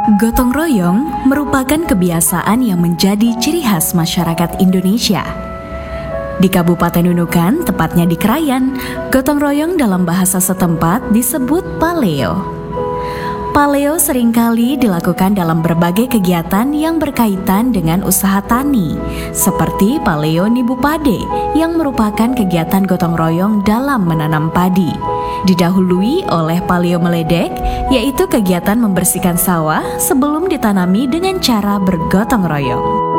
Gotong royong merupakan kebiasaan yang menjadi ciri khas masyarakat Indonesia. Di Kabupaten Nunukan, tepatnya di Krayan, gotong royong dalam bahasa setempat disebut paleo. Paleo seringkali dilakukan dalam berbagai kegiatan yang berkaitan dengan usaha tani, seperti paleo nibu pade yang merupakan kegiatan gotong royong dalam menanam padi. Didahului oleh paleo meledek, yaitu kegiatan membersihkan sawah sebelum ditanami dengan cara bergotong royong.